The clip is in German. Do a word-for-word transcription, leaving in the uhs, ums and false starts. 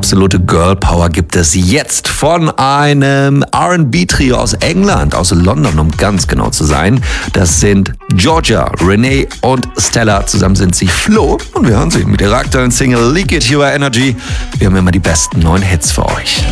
Absolute Girl Power gibt es jetzt von einem R and B-Trio aus England, aus London, um ganz genau zu sein. Das sind Georgia, Renee und Stella. Zusammen sind sie Flo und wir hören sie mit ihrer aktuellen Single Leak It Your Energy. Wir haben immer die besten neuen Hits für euch.